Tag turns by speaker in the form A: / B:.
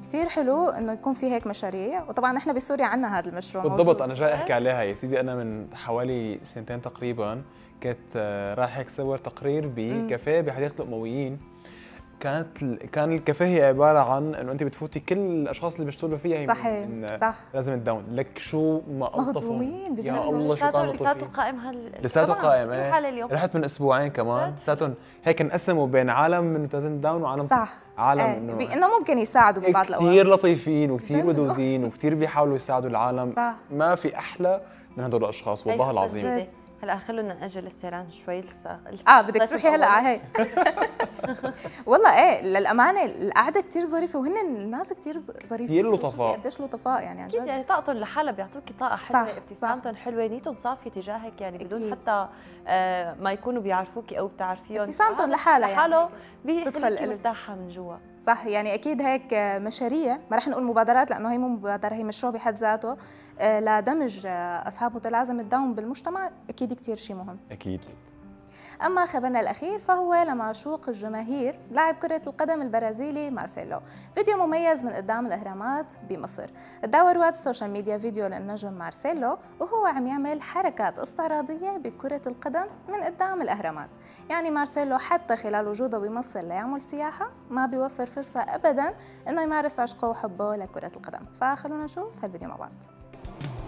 A: كتير حلو انه يكون في هيك مشاريع، وطبعا احنا بسوريا عندنا هذا المشروع
B: بالضبط
A: موجود.
B: انا جاي احكي عليها يا سيدي. انا من حوالي سنتين تقريبا كنت رايح هيك صور تقرير بكافيه بحديقه الامويين. كان الكافيه هي عباره عن انه انت بتفوتي كل الاشخاص اللي بيشتغلوا فيها
A: صحيح صح
B: لازم الداون لك شو ما
A: مهضومين
B: يا الله شو كانوا
C: لساته قائم
B: لساته قائم
C: اليوم.
B: رحت من اسبوعين كمان لساتهم هيك انقسموا بين عالم من لازم داون وعالم
A: صح
B: عالم
A: انه ممكن يساعدوا ببعض الاوقات.
B: كثير لطيفين وكثير ودودين وكثير بيحاولوا يساعدوا العالم.
A: صح.
B: ما في احلى من هدول الاشخاص والله العظيم.
C: هلا خلونا نأجل السيران شوي لسه
A: بدك تروحي هلا على هي والله للامانه القعده كثير ظريفه، وهن الناس كثير ظريفين
B: كثير لطفاء.
A: قديش لطفاء يعني عن جد.
C: يعني طاقتهم لحالها بيعطوكي طاقه حلوه، ابتسامتهم حلوه، نيتهم صافيه تجاهك يعني بدون حتى ما يكونوا بيعرفوكي او بتعرفيهم.
A: ابتسامتهم لحالها
C: يعني بيخليكي مرتاحه من جوا.
A: صح يعني اكيد هيك مشاريع، ما رح نقول مبادرات لانه هي مو مبادره، هي مشروع بحد ذاته لدمج اصحاب متلازمه داون بالمجتمع، اكيد كثير شيء مهم.
B: اكيد.
A: أما خبرنا الأخير فهو لمعشوق الجماهير لاعب كرة القدم البرازيلي مارسيلو. فيديو مميز من قدام الأهرامات بمصر. تداول رواد السوشيال ميديا فيديو للنجم مارسيلو وهو عم يعمل حركات استعراضية بكرة القدم من قدام الأهرامات. يعني مارسيلو حتى خلال وجوده بمصر ليعمل سياحة ما بيوفر فرصة أبداً إنه يمارس عشقه وحبه لكرة القدم. فخلونا نشوف هالفيديو مع بعض.